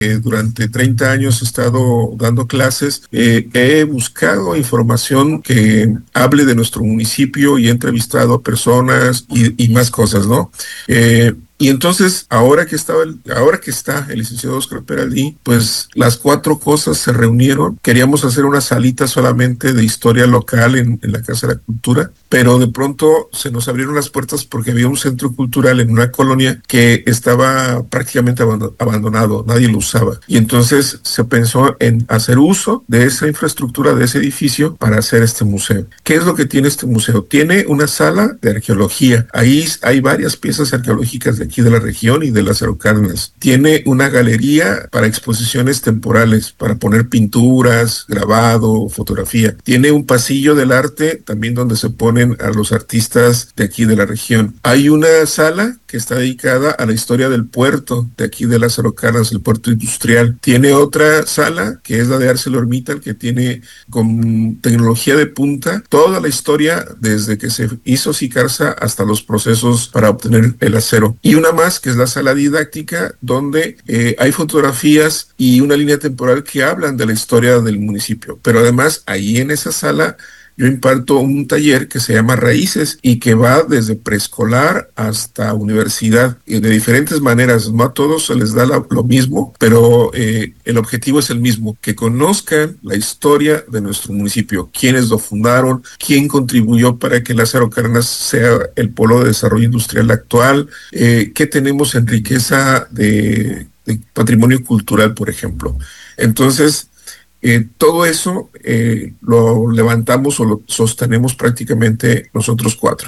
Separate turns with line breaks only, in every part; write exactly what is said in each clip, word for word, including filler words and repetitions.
Eh, durante treinta años he estado dando clases, eh, he buscado información que hable de nuestro municipio y he entrevistado a personas y, y más cosas, ¿no? Eh, Y entonces, ahora que estaba, el, ahora que está el licenciado Óscar Peralí, pues las cuatro cosas se reunieron. Queríamos hacer una salita solamente de historia local en, en la Casa de la Cultura, pero de pronto se nos abrieron las puertas porque había un centro cultural en una colonia que estaba prácticamente abandonado, nadie lo usaba. Y entonces se pensó en hacer uso de esa infraestructura, de ese edificio, para hacer este museo. ¿Qué es lo que tiene este museo? Tiene una sala de arqueología. Ahí hay varias piezas arqueológicas de aquí de la región y de las Araucanas. Tiene una galería para exposiciones temporales, para poner pinturas, grabado, fotografía. Tiene un pasillo del arte también donde se ponen a los artistas de aquí de la región. Hay una sala que está dedicada a la historia del puerto de aquí de las Araucanas, el puerto industrial. Tiene otra sala que es la de ArcelorMittal, que tiene con tecnología de punta toda la historia desde que se hizo Sicarsa hasta los procesos para obtener el acero. Y una más, que es la sala didáctica, donde eh, hay fotografías y una línea temporal que hablan de la historia del municipio. Pero además, ahí en esa sala yo imparto un taller que se llama Raíces y que va desde preescolar hasta universidad, y de diferentes maneras. No a todos se les da la, lo mismo, pero eh, el objetivo es el mismo, que conozcan la historia de nuestro municipio, quiénes lo fundaron, quién contribuyó para que Lázaro Cárdenas sea el polo de desarrollo industrial actual, eh, qué tenemos en riqueza de, de patrimonio cultural, por ejemplo. Entonces, Eh, todo eso eh, lo levantamos o lo sostenemos prácticamente nosotros cuatro.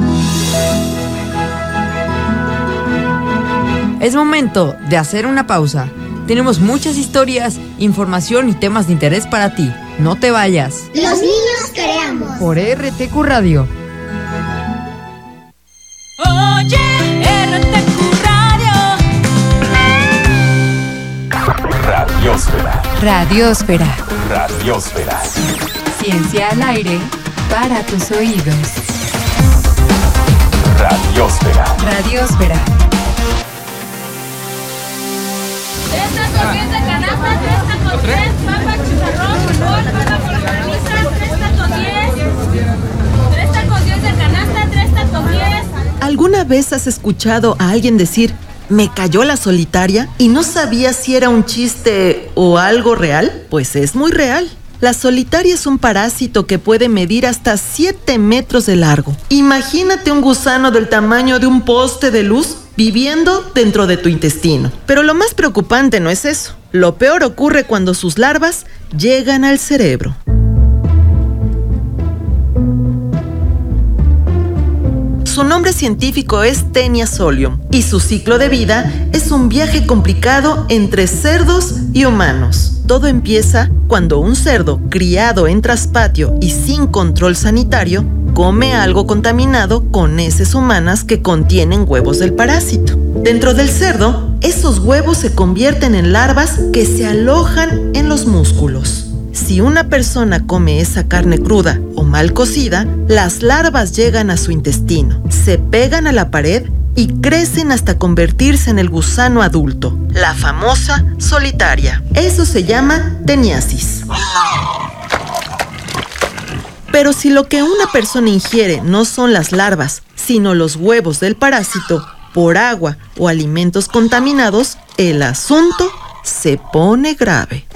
Es momento de hacer una pausa. Tenemos muchas historias, información y temas de interés para ti. No te vayas.
Los niños creamos.
Por R T Q Radio.
Oye, R T Q
Radiósfera.
Radiósfera.
Radiósfera.
Ciencia al aire para tus oídos.
Radiósfera.
Radiósfera.
Tres tacos diez de canasta, tres tacos diez, papa, chicharrón, frijol, papa por graniza, tres tacos diez, tres tacos diez de canasta, tres tacos diez.
¿Alguna vez has escuchado a alguien decir: me cayó la solitaria, y no sabía si era un chiste o algo real? Pues es muy real. La solitaria es un parásito que puede medir hasta siete metros de largo. Imagínate un gusano del tamaño de un poste de luz viviendo dentro de tu intestino. Pero lo más preocupante no es eso. Lo peor ocurre cuando sus larvas llegan al cerebro. Su nombre científico es Taenia solium y su ciclo de vida es un viaje complicado entre cerdos y humanos. Todo empieza cuando un cerdo criado en traspatio y sin control sanitario come algo contaminado con heces humanas que contienen huevos del parásito. Dentro del cerdo, esos huevos se convierten en larvas que se alojan en los músculos. Si una persona come esa carne cruda o mal cocida, las larvas llegan a su intestino, se pegan a la pared y crecen hasta convertirse en el gusano adulto, la famosa solitaria. Eso se llama teniasis. Pero si lo que una persona ingiere no son las larvas, sino los huevos del parásito, por agua o alimentos contaminados, el asunto se pone grave.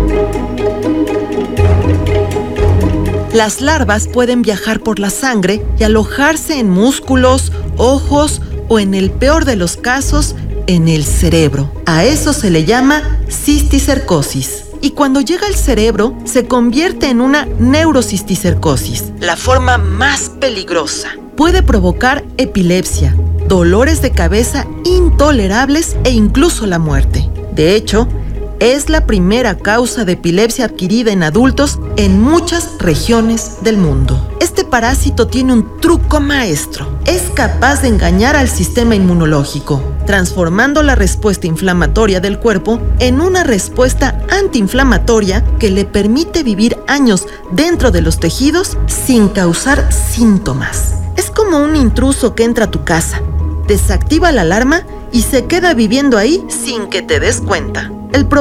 Las larvas pueden viajar por la sangre y alojarse en músculos, ojos o, en el peor de los casos, en el cerebro. A eso se le llama cisticercosis. Y cuando llega al cerebro, se convierte en una neurocisticercosis, la forma más peligrosa. Puede provocar epilepsia, dolores de cabeza intolerables e incluso la muerte. De hecho, es la primera causa de epilepsia adquirida en adultos en muchas regiones del mundo. Este parásito tiene un truco maestro. Es capaz de engañar al sistema inmunológico, transformando la respuesta inflamatoria del cuerpo en una respuesta antiinflamatoria que le permite vivir años dentro de los tejidos sin causar síntomas. Es como un intruso que entra a tu casa, desactiva la alarma y se queda viviendo ahí sin que te des cuenta. El